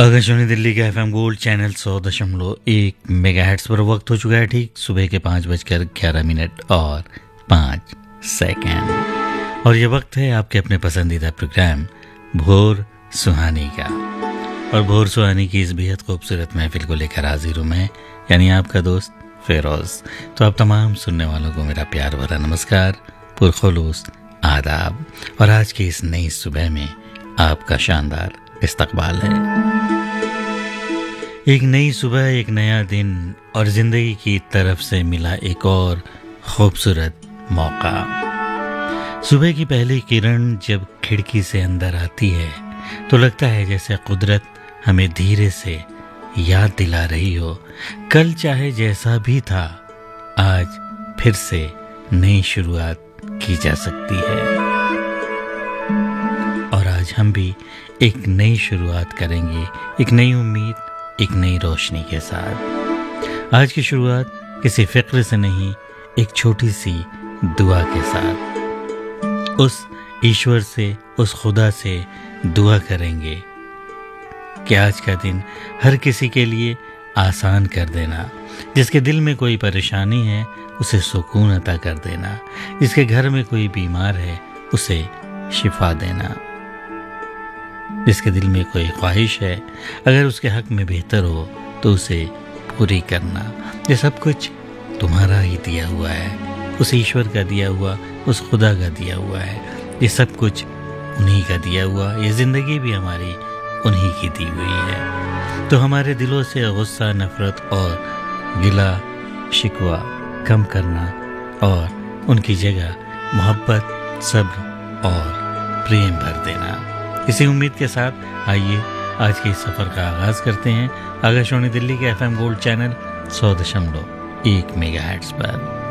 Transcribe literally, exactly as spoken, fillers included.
आकाशवाणी दिल्ली का FM gold channel सौ दशमलव एक मेगाहर्ट्ज पर वक्त हो चुका है ठीक सुबह के पाँच बजकर ग्यारह मिनट और पाँच सेकंड और ये वक्त है आपके अपने पसंदीदा प्रोग्राम भोर सुहानी का। और भोर सुहानी की इस बेहद खूबसूरत महफिल को लेकर हाजिर हूँ मैं, यानी आपका दोस्त फेरोज। तो आप तमाम सुनने वालों को मेरा प्यार भरा नमस्कार, पुरखुलूस आदाब। और आज की इस नई सुबह में आपका शानदार इस्तकबाल है। एक नई सुबह, एक नया दिन और जिंदगी की तरफ से मिला एक और खूबसूरत मौका। सुबह की पहली किरण जब खिड़की से अंदर आती है तो लगता है जैसे कुदरत हमें धीरे से याद दिला रही हो, कल चाहे जैसा भी था आज फिर से नई शुरुआत की जा सकती है। और आज हम भी एक नई शुरुआत करेंगे, एक नई उम्मीद, एक नई रोशनी के साथ। आज की शुरुआत किसी फिक्र से नहीं, एक छोटी सी दुआ के साथ। उस ईश्वर से, उस खुदा से दुआ करेंगे कि आज का दिन हर किसी के लिए आसान कर देना। जिसके दिल में कोई परेशानी है उसे सुकून अता कर देना। जिसके घर में कोई बीमार है उसे शिफा देना। जिसके दिल में कोई ख्वाहिश है अगर उसके हक में बेहतर हो तो उसे पूरी करना। ये सब कुछ तुम्हारा ही दिया हुआ है, उस ईश्वर का दिया हुआ, उस खुदा का दिया हुआ है। ये सब कुछ उन्हीं का दिया हुआ, ये ज़िंदगी भी हमारी उन्हीं की दी हुई है। तो हमारे दिलों से गुस्सा, नफरत और गिला शिकवा कम करना और उनकी जगह मोहब्बत, सब्र और प्रेम भर देना। इसी उम्मीद के साथ आइए आज के इस सफ़र का आगाज़ करते हैं आकाशवाणी दिल्ली के एफएम गोल्ड चैनल सौ दशमलव एक मेगाहर्ट्ज़ पर।